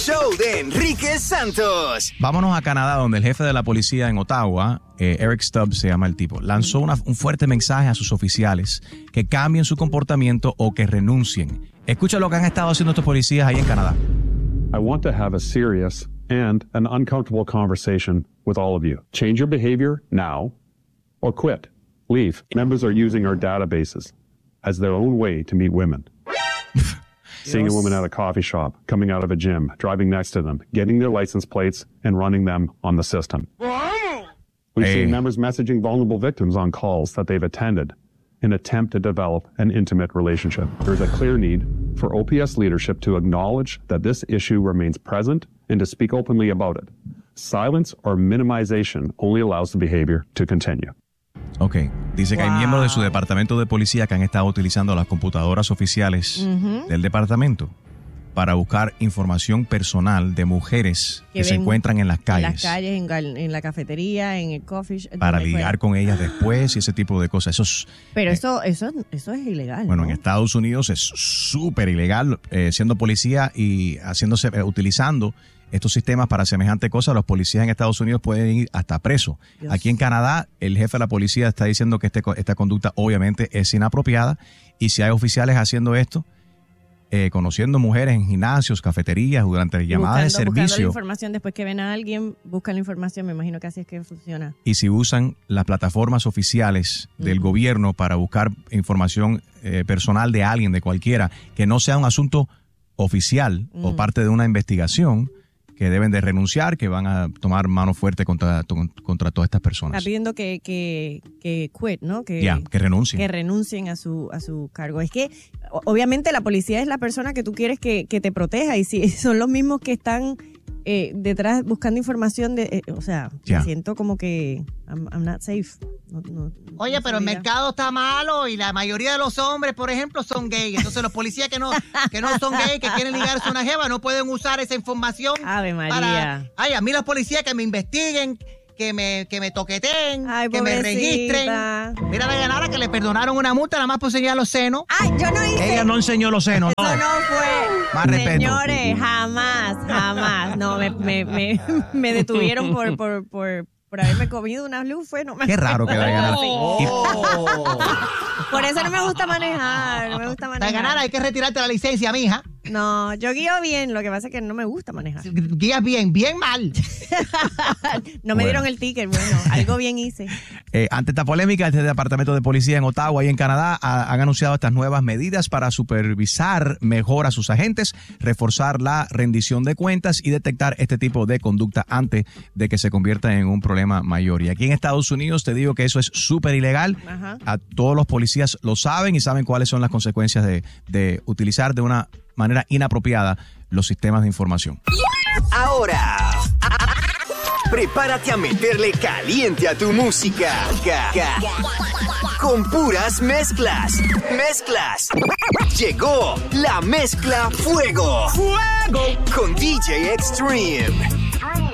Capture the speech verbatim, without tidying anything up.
Show de Enrique Santos. Vámonos a Canadá, donde el jefe de la policía en Ottawa, eh, Eric Stubbs se llama el tipo, lanzó una, un fuerte mensaje a sus oficiales que cambien su comportamiento o que renuncien. Escucha lo que han estado haciendo estos policías ahí en Canadá. I want to have a serious and an uncomfortable conversation with all of you. Change your behavior now or quit. Leave. Members are using our databases as their own way to meet women. Seeing a woman at a coffee shop, coming out of a gym, driving next to them, getting their license plates, and running them on the system. We've Hey. seen members messaging vulnerable victims on calls that they've attended in an attempt to develop an intimate relationship. There's a clear need for O P S leadership to acknowledge that this issue remains present and to speak openly about it. Silence or minimization only allows the behavior to continue. Ok, dice que Wow. hay miembros de su departamento de policía que han estado utilizando las computadoras oficiales Ujú. del departamento para buscar información personal de mujeres que, Que se ven encuentran en las En calles, las calles, en, gal- en la cafetería, en el coffee shop. para donde ligar fuera. con ellas después y ese tipo de cosas. Eso es, Pero eh, eso, eso, eso es ilegal. bueno, ¿no? en Estados Unidos es súper ilegal, eh, siendo policía y haciéndose, eh, utilizando estos sistemas para semejante cosa. Los policías en Estados Unidos pueden ir hasta preso. Dios. Aquí en Canadá, el jefe de la policía está diciendo que este, co- esta conducta obviamente es inapropiada, y si hay oficiales haciendo esto, eh, conociendo mujeres en gimnasios, cafeterías, durante Y llamadas de buscando- buscando la servicio, información después que ven a alguien, buscan la información. Me imagino que así es que funciona. y si usan las plataformas oficiales del Ujú. gobierno para buscar información eh, personal de alguien, de cualquiera, que no sea un asunto oficial o Mm. parte de una investigación, que deben de renunciar, que van a tomar mano fuerte contra, to- contra todas estas Está personas. pidiendo que, que, que quit, ¿no? Que, Ya, que renuncien. que renuncien a su, a su cargo. Es que, o- obviamente, la policía es la persona que tú quieres que, que te proteja, y si son los mismos que están eh, detrás buscando información, de, eh, o sea, Ya. me siento como que I'm, I'm not safe. No- no- Oye, no pero el sabía. mercado está malo y la mayoría de los hombres, por ejemplo, son gays. Entonces los policías que no, que no son gays, que quieren ligarse a una jeva, no pueden usar esa información. Ave María. Para, ay, a mí los policías que me investiguen, que me, que me toqueteen, Ay, que me registren. pobrecita. Mira a Dayanara que le perdonaron una multa nada más por enseñar los senos. Ay, yo no hice. Ella no enseñó los senos, no. Eso no fue. Más respeto. Señores, jamás, jamás. No, me, me, me, me detuvieron por, por, por, por haberme comido una luz. Fue, no me Qué raro que Dayanara. Por eso no me gusta manejar. No me gusta manejar. Dayanara, hay que retirarte la licencia, mija. No, yo guío bien. Lo que pasa es que no me gusta manejar. Guías bien, bien mal. No me Bueno. dieron el ticket. Bueno, algo bien hice. Eh, ante esta polémica, este departamento de policía en Ottawa y en Canadá ha- han anunciado estas nuevas medidas para supervisar mejor a sus agentes, reforzar la rendición de cuentas y detectar este tipo de conducta antes de que se convierta en un problema mayor. Y aquí en Estados Unidos te digo que eso es súper ilegal. Ajá. A todos los policías lo saben y saben cuáles son las consecuencias de, de utilizar de una manera inapropiada los sistemas de información. Ahora, prepárate a meterle caliente a tu música. Ca- ca- Con puras mezclas. Mezclas. Llegó la mezcla Fuego. Fuego. Con D J Extreme.